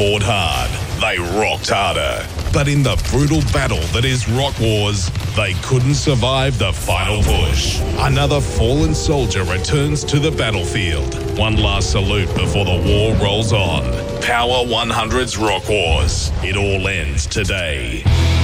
fought hard, they rocked harder. But in the brutal battle that is Rock Wars, they couldn't survive the final push. Another fallen soldier returns to the battlefield. One last salute before the war rolls on. Power 100's Rock Wars. It all ends today.